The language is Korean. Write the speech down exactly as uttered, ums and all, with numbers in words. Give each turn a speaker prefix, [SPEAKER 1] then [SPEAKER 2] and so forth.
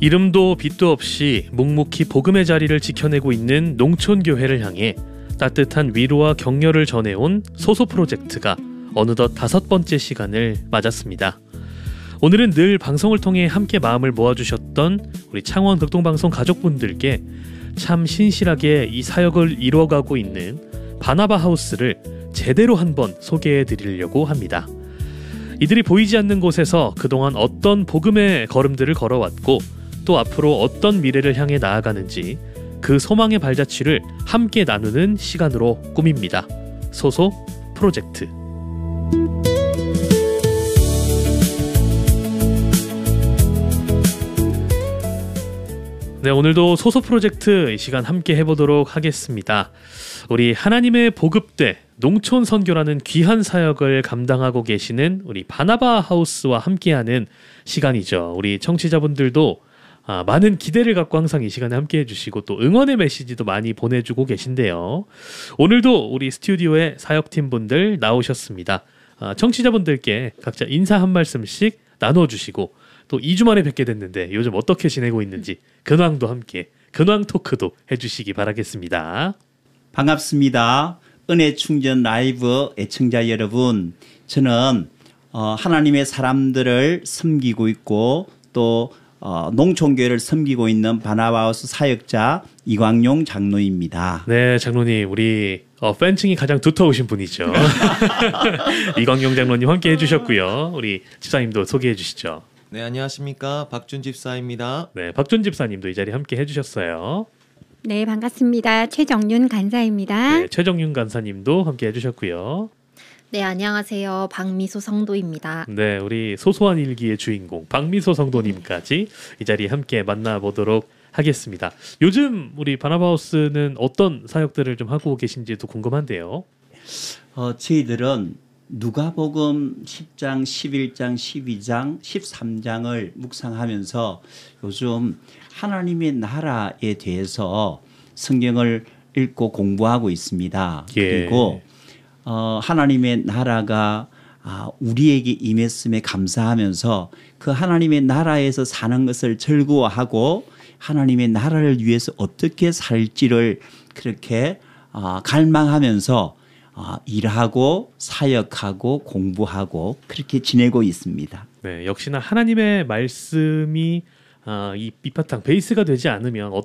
[SPEAKER 1] 이름도 빛도 없이 묵묵히 복음의 자리를 지켜내고 있는 농촌교회를 향해 따뜻한 위로와 격려를 전해온 소소 프로젝트가 어느덧 다섯 번째 시간을 맞았습니다. 오늘은 늘 방송을 통해 함께 마음을 모아주셨던 우리 창원 극동방송 가족분들께 참 신실하게 이 사역을 이루어가고 있는 바나바 하우스를 제대로 한번 소개해 드리려고 합니다. 이들이 보이지 않는 곳에서 그동안 어떤 복음의 걸음들을 걸어왔고 또 앞으로 어떤 미래를 향해 나아가는지 그 소망의 발자취를 함께 나누는 시간으로 꾸밉니다. 소소 프로젝트. 네, 오늘도 소소 프로젝트 이 시간 함께 해보도록 하겠습니다. 우리 하나님의 보급대 농촌 선교라는 귀한 사역을 감당하고 계시는 우리 바나바 하우스와 함께하는 시간이죠. 우리 청취자분들도 아, 많은 기대를 갖고 항상 이 시간에 함께 해주시고 또 응원의 메시지도 많이 보내주고 계신데요. 오늘도 우리 스튜디오에 사역팀 분들 나오셨습니다. 아, 청취자분들께 각자 인사 한 말씀씩 나눠주시고 또 이 주 만에 뵙게 됐는데 요즘 어떻게 지내고 있는지 근황도 함께 근황 토크도 해주시기 바라겠습니다.
[SPEAKER 2] 반갑습니다. 은혜 충전 라이브 애청자 여러분, 저는 어, 하나님의 사람들을 섬기고 있고 또 어, 농촌교회를 섬기고 있는 바나바하우스 사역자 이광용 장로입니다.
[SPEAKER 1] 네, 장로님, 우리 어, 팬층이 가장 두터우신 분이죠. 이광용 장로님 함께 해주셨고요. 우리 집사님도 소개해 주시죠.
[SPEAKER 3] 네, 안녕하십니까, 박준 집사입니다.
[SPEAKER 1] 네, 박준 집사님도 이 자리에 함께 해주셨어요.
[SPEAKER 4] 네, 반갑습니다. 최정윤 간사입니다.
[SPEAKER 1] 네, 최정윤 간사님도 함께 해주셨고요.
[SPEAKER 5] 네, 안녕하세요. 박미소 성도입니다.
[SPEAKER 1] 네, 우리 소소한 일기의 주인공 박미소 성도님까지 이 자리에 함께 만나보도록 하겠습니다. 요즘 우리 바나바하우스는 어떤 사역들을 좀 하고 계신지도 궁금한데요.
[SPEAKER 2] 어, 저희들은 누가복음 십 장, 십일 장, 십이 장, 십삼 장을 묵상하면서 요즘 하나님의 나라에 대해서 성경을 읽고 공부하고 있습니다.
[SPEAKER 1] 예.
[SPEAKER 2] 그리고 어, 하나님의 나라가 아, 우리에게 임했음에 감사하면서 그 하나님의 나라에서 사는 것을 즐거워하고 하나님의 나라를 위해서 어떻게 살지를 그렇게 아, 갈망하면서 아, 일하고 사역하고 공부하고 그렇게 지내고 있습니다.
[SPEAKER 1] 네, 역시나 하나님의 말씀이 아, 이 밑바탕 베이스가 되지 않으면